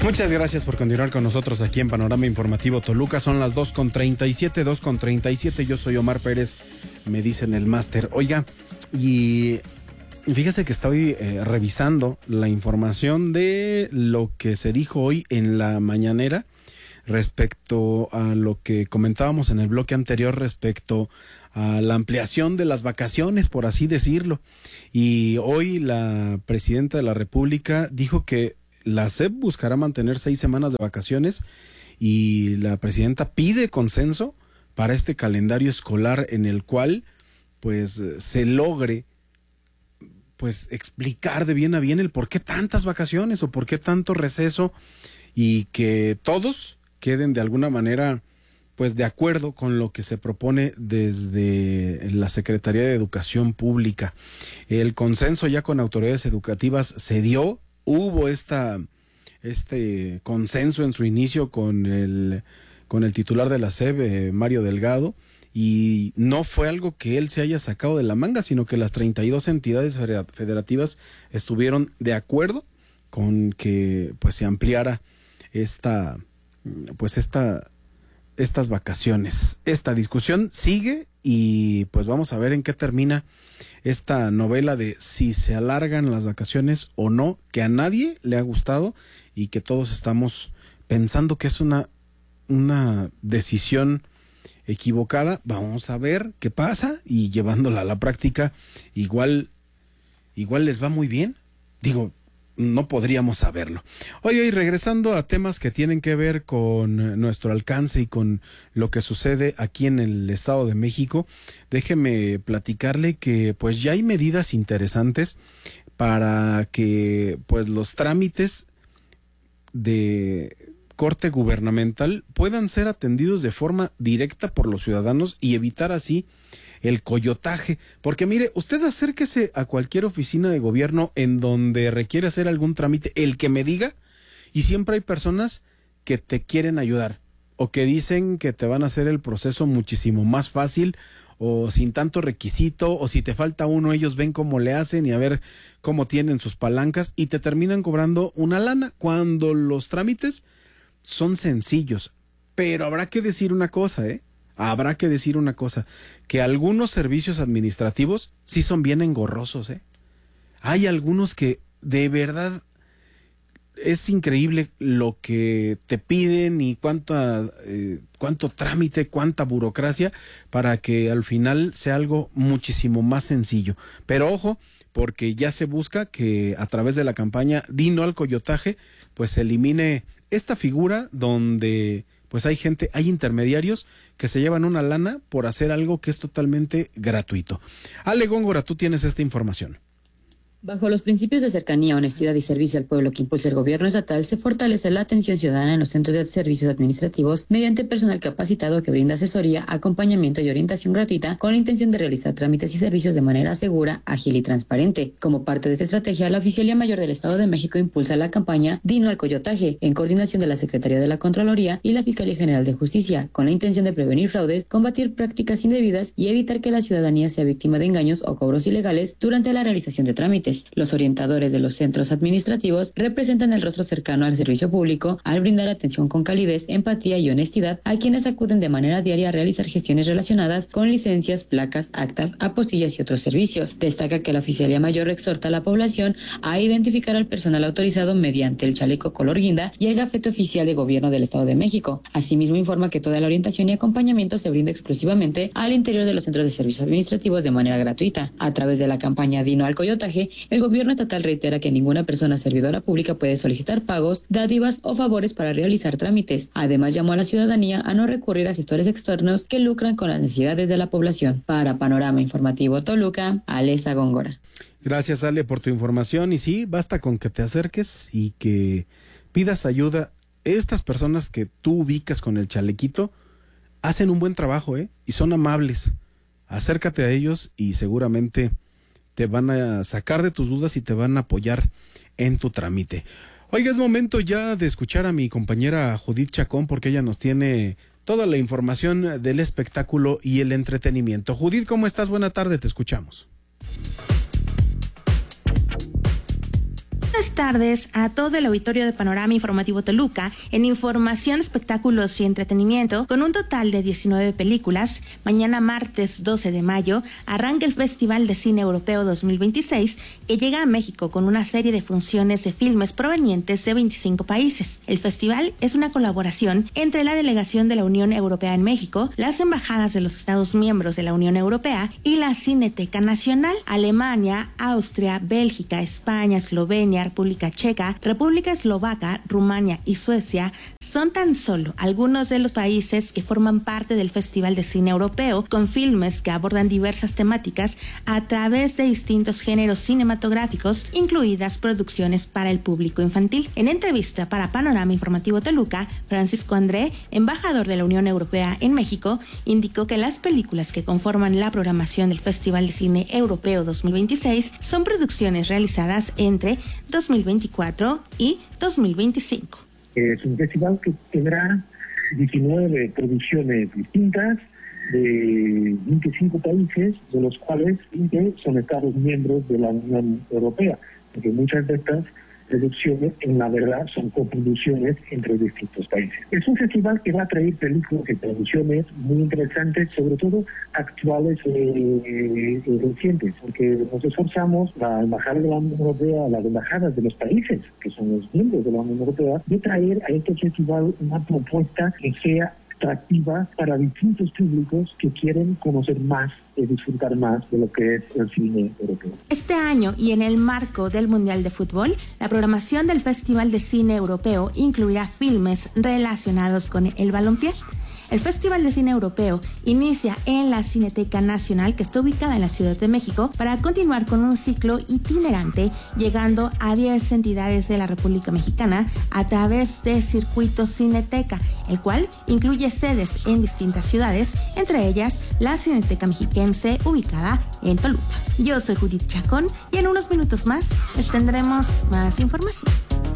Muchas gracias por continuar con nosotros aquí en Panorama Informativo Toluca. Son las 2:37. Yo soy Omar Pérez, me dicen el máster. Oiga, y fíjese que estoy revisando la información de lo que se dijo hoy en la mañanera respecto a lo que comentábamos en el bloque anterior respecto a la ampliación de las vacaciones, por así decirlo. Y hoy la presidenta de la República dijo que la SEP buscará mantener 6 semanas de vacaciones y la presidenta pide consenso para este calendario escolar en el cual pues se logre pues explicar de bien a bien el por qué tantas vacaciones o por qué tanto receso y que todos queden de alguna manera pues de acuerdo con lo que se propone desde la Secretaría de Educación Pública. El consenso ya con autoridades educativas se dio, hubo este consenso en su inicio con el titular de la SEP, Mario Delgado, y no fue algo que él se haya sacado de la manga, sino que las 32 entidades federativas estuvieron de acuerdo con que pues se ampliara estas vacaciones. Esta discusión sigue y pues vamos a ver en qué termina esta novela de si se alargan las vacaciones o no, que a nadie le ha gustado y que todos estamos pensando que es una decisión equivocada. Vamos a ver qué pasa y llevándola a la práctica igual les va muy bien. Digo, no podríamos saberlo. Oye, y regresando a temas que tienen que ver con nuestro alcance y con lo que sucede aquí en el Estado de México, déjeme platicarle que pues ya hay medidas interesantes para que pues los trámites de corte gubernamental puedan ser atendidos de forma directa por los ciudadanos y evitar así el coyotaje, porque mire, usted acérquese a cualquier oficina de gobierno en donde requiere hacer algún trámite, el que me diga, y siempre hay personas que te quieren ayudar o que dicen que te van a hacer el proceso muchísimo más fácil o sin tanto requisito, o si te falta uno, ellos ven cómo le hacen y a ver cómo tienen sus palancas y te terminan cobrando una lana cuando los trámites son sencillos. Pero habrá que decir una cosa, que algunos servicios administrativos sí son bien engorrosos, Hay algunos que de verdad es increíble lo que te piden y cuánto trámite, cuánta burocracia para que al final sea algo muchísimo más sencillo. Pero ojo, porque ya se busca que a través de la campaña Di No al Coyotaje, pues se elimine esta figura donde pues hay intermediarios que se llevan una lana por hacer algo que es totalmente gratuito. Ale Góngora, tú tienes esta información. Bajo los principios de cercanía, honestidad y servicio al pueblo que impulsa el gobierno estatal, se fortalece la atención ciudadana en los centros de servicios administrativos mediante personal capacitado que brinda asesoría, acompañamiento y orientación gratuita con la intención de realizar trámites y servicios de manera segura, ágil y transparente. Como parte de esta estrategia, la Oficialía Mayor del Estado de México impulsa la campaña Di No al Coyotaje, en coordinación de la Secretaría de la Contraloría y la Fiscalía General de Justicia, con la intención de prevenir fraudes, combatir prácticas indebidas y evitar que la ciudadanía sea víctima de engaños o cobros ilegales durante la realización de trámites. Los orientadores de los centros administrativos representan el rostro cercano al servicio público al brindar atención con calidez, empatía y honestidad a quienes acuden de manera diaria a realizar gestiones relacionadas con licencias, placas, actas, apostillas y otros servicios. Destaca que la Oficialía Mayor exhorta a la población a identificar al personal autorizado mediante el chaleco color guinda y el gafete oficial de gobierno del Estado de México. Asimismo, informa que toda la orientación y acompañamiento se brinda exclusivamente al interior de los centros de servicios administrativos de manera gratuita. A través de la campaña Di No al Coyotaje, el gobierno estatal reitera que ninguna persona servidora pública puede solicitar pagos, dádivas o favores para realizar trámites. Además, llamó a la ciudadanía a no recurrir a gestores externos que lucran con las necesidades de la población. Para Panorama Informativo Toluca, Alesa Góngora. Gracias, Ale, por tu información. Y sí, basta con que te acerques y que pidas ayuda. Estas personas que tú ubicas con el chalequito hacen un buen trabajo, y son amables. Acércate a ellos y seguramente te van a sacar de tus dudas y te van a apoyar en tu trámite. Oiga, es momento ya de escuchar a mi compañera Judith Chacón porque ella nos tiene toda la información del espectáculo y el entretenimiento. Judith, ¿cómo estás? Buena tarde, te escuchamos. Buenas tardes a todo el auditorio de Panorama Informativo Toluca. En información, espectáculos y entretenimiento, con un total de 19 películas, mañana martes 12 de mayo arranca el Festival de Cine Europeo 2026, que llega a México con una serie de funciones de filmes provenientes de 25 países. El festival es una colaboración entre la delegación de la Unión Europea en México, las embajadas de los Estados miembros de la Unión Europea y la Cineteca Nacional. Alemania, Austria, Bélgica, España, Eslovenia, República Checa, República Eslovaca, Rumania y Suecia son tan solo algunos de los países que forman parte del Festival de Cine Europeo, con filmes que abordan diversas temáticas a través de distintos géneros cinematográficos, incluidas producciones para el público infantil. En entrevista para Panorama Informativo Toluca, Francisco André, embajador de la Unión Europea en México, indicó que las películas que conforman la programación del Festival de Cine Europeo 2026 son producciones realizadas entre 2024 y 2025. Es un festival que tendrá 19 producciones distintas de 25 países, de los cuales 20 son Estados miembros de la Unión Europea, porque muchas de estas producciones, en la verdad, son coproducciones entre distintos países. Es un festival que va a traer películas y producciones muy interesantes, sobre todo actuales y recientes, porque nos esforzamos, la Embajada de la Unión Europea, las embajadas de los países, que son los miembros de la Unión Europea, de traer a este festival una propuesta que sea atractiva para distintos públicos que quieren conocer más y disfrutar más de lo que es el cine europeo. Este año, y en el marco del Mundial de Fútbol, la programación del Festival de Cine Europeo incluirá filmes relacionados con el balompié. El Festival de Cine Europeo inicia en la Cineteca Nacional, que está ubicada en la Ciudad de México, para continuar con un ciclo itinerante, llegando a 10 entidades de la República Mexicana a través de Circuito Cineteca, el cual incluye sedes en distintas ciudades, entre ellas la Cineteca Mexiquense, ubicada en Toluca. Yo soy Judith Chacón y en unos minutos más les tendremos más información.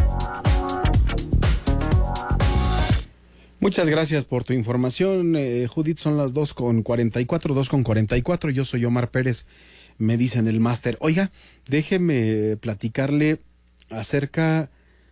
Muchas gracias por tu información, Judith. Son las 2:44. Yo soy Omar Pérez, me dicen el máster. Oiga, déjeme platicarle acerca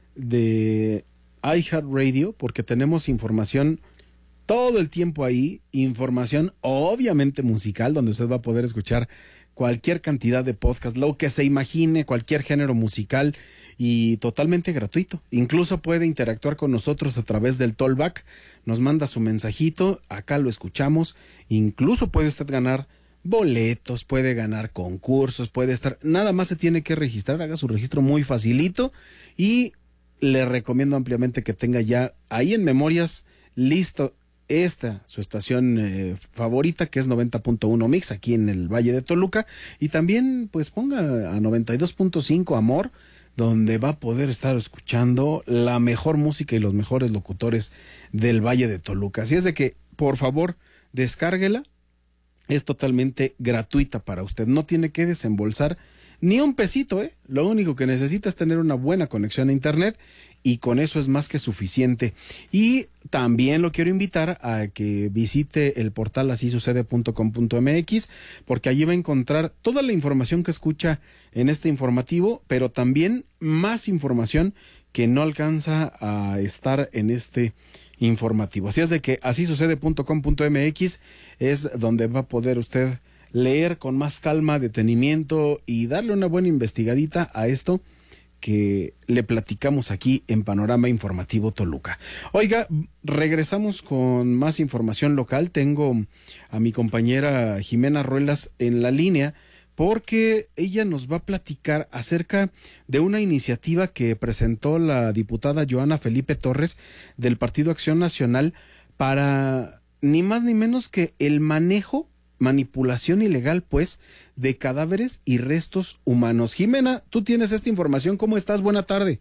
de iHeartRadio, porque tenemos información todo el tiempo ahí, información obviamente musical, donde usted va a poder escuchar cualquier cantidad de podcast, lo que se imagine, cualquier género musical, y totalmente gratuito. Incluso puede interactuar con nosotros a través del Tollback, nos manda su mensajito, acá lo escuchamos, incluso puede usted ganar boletos, puede ganar concursos, puede estar, nada más se tiene que registrar, haga su registro muy facilito, y le recomiendo ampliamente que tenga ya ahí en memorias listo su estación favorita, que es 90.1 Mix, aquí en el Valle de Toluca, y también pues ponga a 92.5 Amor, donde va a poder estar escuchando la mejor música y los mejores locutores del Valle de Toluca. Así es de que, por favor, descárguela, es totalmente gratuita para usted, no tiene que desembolsar ni un pesito, Lo único que necesita es tener una buena conexión a internet, y con eso es más que suficiente. Y también lo quiero invitar a que visite el portal asisucede.com.mx, porque allí va a encontrar toda la información que escucha en este informativo, pero también más información que no alcanza a estar en este informativo. Así es de que asisucede.com.mx es donde va a poder usted leer con más calma, detenimiento y darle una buena investigadita a esto que le platicamos aquí en Panorama Informativo Toluca. Oiga, regresamos con más información local. Tengo a mi compañera Jimena Ruelas en la línea, porque ella nos va a platicar acerca de una iniciativa que presentó la diputada Joana Felipe Torres del Partido Acción Nacional para ni más ni menos que el manipulación ilegal, pues, de cadáveres y restos humanos. Jimena, tú tienes esta información. ¿Cómo estás? Buena tarde.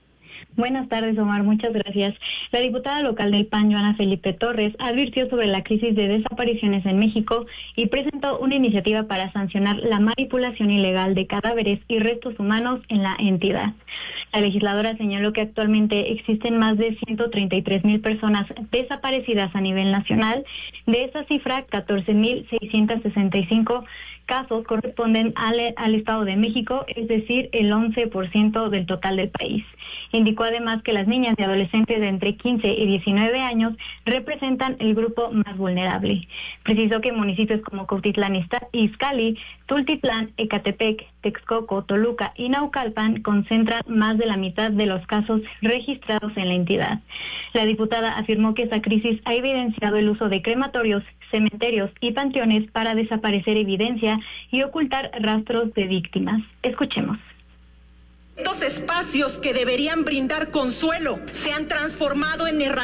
Buenas tardes, Omar. Muchas gracias. La diputada local del PAN, Joana Felipe Torres, advirtió sobre la crisis de desapariciones en México y presentó una iniciativa para sancionar la manipulación ilegal de cadáveres y restos humanos en la entidad. La legisladora señaló que actualmente existen más de 133,000 personas desaparecidas a nivel nacional. De esa cifra, 14,665 casos corresponden al Estado de México, es decir, el 11% del total del país. Indicó además que las niñas y adolescentes de entre 15 y 19 años representan el grupo más vulnerable. Precisó que municipios como Cuautitlán Izcalli, Tultitlán, Ecatepec, Texcoco, Toluca y Naucalpan concentran más de la mitad de los casos registrados en la entidad. La diputada afirmó que esta crisis ha evidenciado el uso de crematorios, cementerios y panteones para desaparecer evidencia y ocultar rastros de víctimas. Escuchemos. Estos espacios que deberían brindar consuelo se han transformado en herramientas